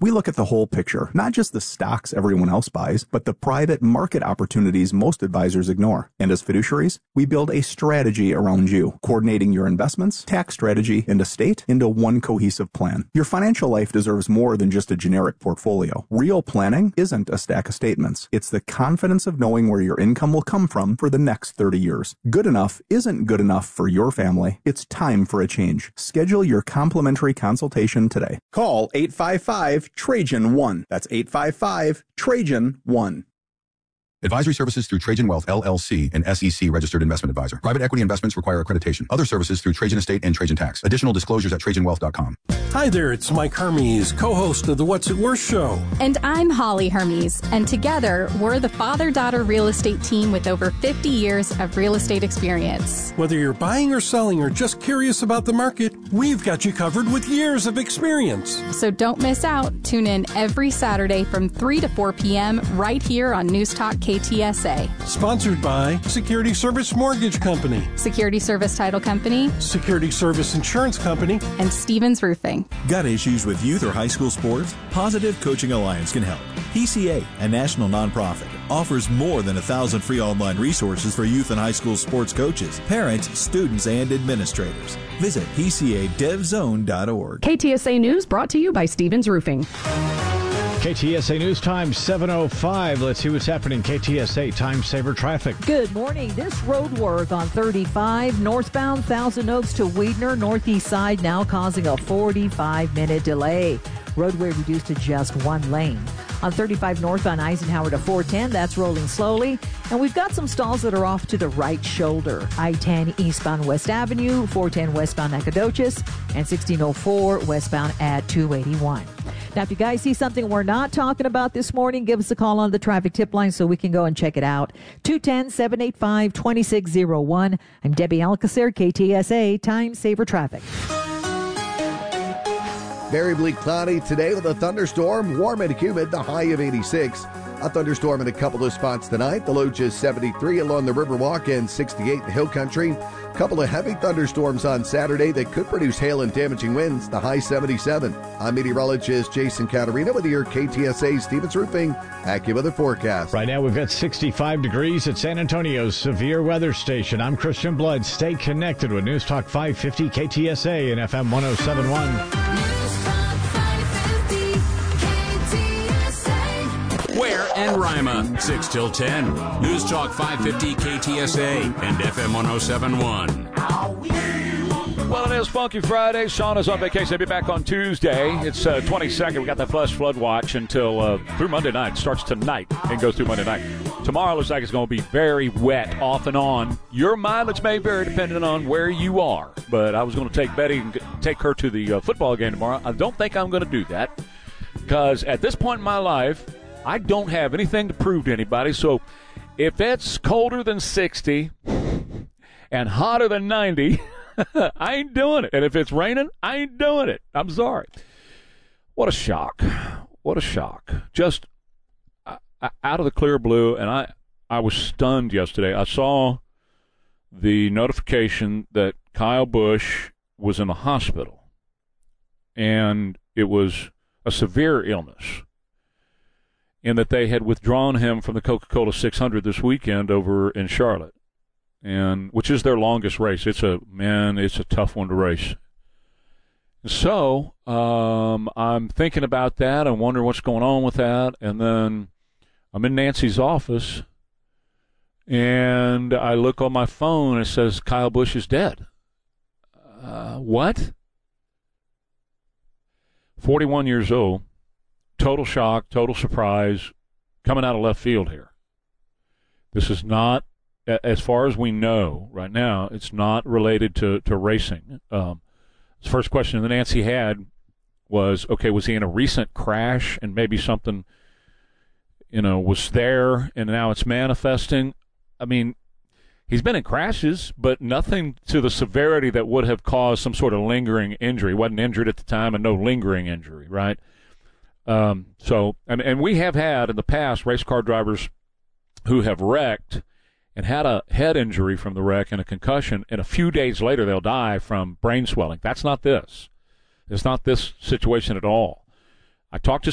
We look at the whole picture, not just the stocks everyone else buys, but the private market opportunities most advisors ignore. And as fiduciaries, we build a strategy around you, coordinating your investments, tax strategy, and estate into one cohesive plan. Your financial life deserves more than just a generic portfolio. Real planning isn't a stack of statements. It's the confidence of knowing where your income will come from for the next 30 years. Good enough isn't good enough for your family. It's time for a change. Schedule your complimentary consultation today. Call 855-TRAJAN-1. That's 855-TRAJAN-1. Advisory services through Trajan Wealth, LLC, an SEC registered investment advisor. Private equity investments require accreditation. Other services through Trajan Estate and Trajan Tax. Additional disclosures at TrajanWealth.com. Hi there, it's Mike Hermes, co-host of the What's It Worth show. And I'm Holly Hermes, and together we're the father-daughter real estate team with over 50 years of real estate experience. Whether you're buying or selling or just curious about the market, we've got you covered with years of experience. So don't miss out. Tune in every Saturday from 3 to 4 p.m. right here on News Talk KTSA. Sponsored by Security Service Mortgage Company, Security Service Title Company, Security Service Insurance Company, and Stevens Roofing. Got issues with youth or high school sports? Positive Coaching Alliance can help. PCA, a national nonprofit, offers more than 1,000 free online resources for youth and high school sports coaches, parents, students, and administrators. Visit PCADevZone.org. KTSA News brought to you by Stevens Roofing. KTSA News Time 7:05. Let's see what's happening. KTSA Time Saver Traffic. Good morning. This road work on 35 northbound Thousand Oaks to Weidner northeast side now causing a 45-minute delay. Roadway reduced to just one lane. On 35 northbound Eisenhower to 410, that's rolling slowly. And we've got some stalls that are off to the right shoulder. I-10 eastbound West Avenue, 410 westbound Nacogdoches, and 1604 westbound at 281. Now, if you guys see something we're not talking about this morning, give us a call on the traffic tip line so we can go and check it out. 210-785-2601. I'm Debbie Alcacer, KTSA Time Saver Traffic. Very bleak, cloudy today with a thunderstorm, warm and humid, the high of 86. A thunderstorm in a couple of spots tonight. The low just 73 along the Riverwalk and 68 in the Hill Country. A couple of heavy thunderstorms on Saturday that could produce hail and damaging winds, the high 77. I'm meteorologist Jason Caterina with your KTSA Stevens Roofing AccuWeather forecast. Right now we've got 65 degrees at San Antonio's severe weather station. I'm Christian Blood. Stay connected with News Talk 550 KTSA and FM 1071. Ware and Rima, 6 till 10. News Talk 550 KTSA and FM 1071. Well, it is Funky Friday. Sean is on vacation. He'll be back on Tuesday. It's 22nd. We got that flash flood watch until through Monday night. It starts tonight and goes through Monday night. Tomorrow looks like it's going to be very wet off and on. Your mileage may vary depending on where you are. But I was going to take Betty and take her to the football game tomorrow. I don't think I'm going to do that because at this point in my life, I don't have anything to prove to anybody. So if it's colder than 60 and hotter than 90, I ain't doing it. And if it's raining, I ain't doing it. I'm sorry. What a shock. What a shock. Just out of the clear blue. And I was stunned yesterday. I saw the notification that Kyle Busch was in the hospital. And it was a severe illness. In that they had withdrawn him from the Coca-Cola 600 this weekend over in Charlotte, and which is their longest race. It's a tough one to race. So I'm thinking about that. I'm wondering what's going on with that. And then I'm in Nancy's office, and I look on my phone, and it says Kyle Busch is dead. What? 41 years old. Total shock, total surprise, coming out of left field here. This is not, as far as we know right now, it's not related to racing. The first question that Nancy had was, okay, was he in a recent crash and maybe something, was there and now it's manifesting? I mean, he's been in crashes, but nothing to the severity that would have caused some sort of lingering injury. He wasn't injured at the time and no lingering injury, right? And we have had in the past race car drivers who have wrecked and had a head injury from the wreck and a concussion, and a few days later they'll die from brain swelling. That's not this. It's not this situation at all. I talked to